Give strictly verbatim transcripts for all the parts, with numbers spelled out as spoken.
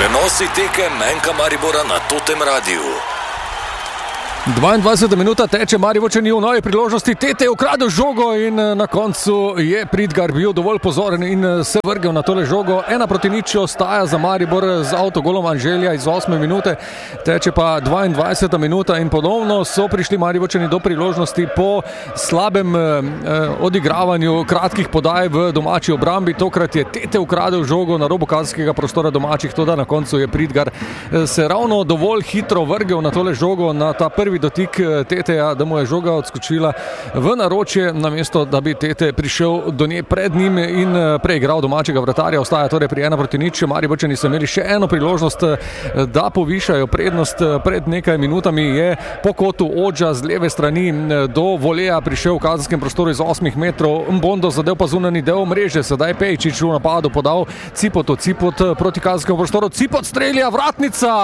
Prenosi tekem Menka Maribora na Totem Radiu. dvaindvajseta minuta teče, Mariborčani v novi priložnosti, Tete je ukradel žogo in na koncu je Pridgar bil dovolj pozoren in se vrgel na tole žogo. Ena proti nič ostaja za Maribor z avtogolom Anželja iz osme minute, teče pa dvaindvajseta minuta in ponovno so prišli Mariborčani do priložnosti po slabem eh, odigravanju kratkih podaj v domači obrambi. Tokrat je Tete ukradel žogo na robu kazenskega prostora domačih, toda na koncu je Pridgar se ravno dovolj hitro vrgel na tole žogo, na ta prvi dotik Teteja, da mu je žoga odskočila v naročje, namesto da bi Tete prišel do nje pred njim in preigral domačega vratarja. Ostaja torej pri ena proti nič. Mariborčani so imeli še eno priložnost, da povišajo prednost. Pred nekaj minutami je po kotu Odža z leve strani do voleja prišel v kazenskem prostoru iz osmih metrov. Mbondo zadev pa zunani del mreže, sedaj Pejčič v napadu podal Cipotu, Cipot proti kazenskemu prostoru, Cipot strelja, vratnica!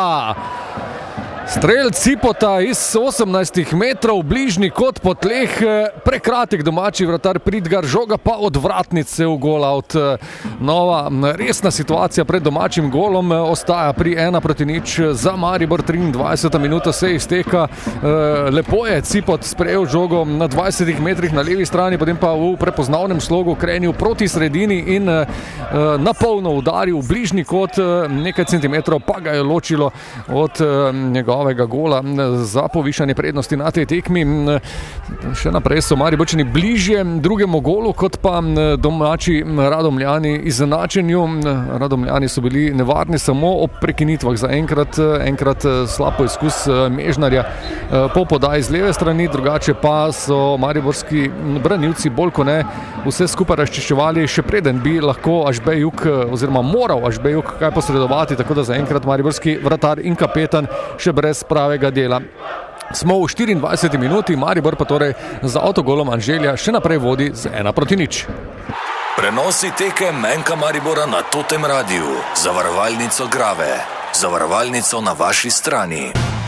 Strel Cipota iz osemnajstih metrov, bližnji kot po tleh, prekratek domači vratar Pridgar, žoga pa od vratnice v gol out. Nova resna situacija pred domačim golom, ostaja pri ena proti nič za Maribor, triindvajseta minuta se izteka. Lepo je Cipot sprejel žogo na dvajsetih metrih na levi strani, potem pa v prepoznavnem slogu krenil proti sredini in na polno udaril v bližnji kot, nekaj centimetrov pa ga je ločilo od njegov novega gola za povišanje prednosti na tej tekmi. Še naprej so Mariborčani bližje drugemu golu kot pa domači Radomljani izenačenju. Radomljani so bili nevarni samo ob prekinitvah za enkrat, enkrat slab poizkus Mežnarja po podaji z leve strani, drugače pa so mariborski branilci bolj kot ne vse skupaj razčiščevali, še preden bi lahko Ažbejuk oziroma moral Ažbejuk kaj posredovati, tako da za enkrat mariborski vratar in kapetan še brez pravega dela. Smo v štiriindvajseti minuti, Maribor pa torej za avtogolom Anželja še naprej vodi z ena proti nič. Prenosi tekem Menka Maribora na Totem Radiu. Zavarovalnico Grave. Zavarovalnico na vaši strani.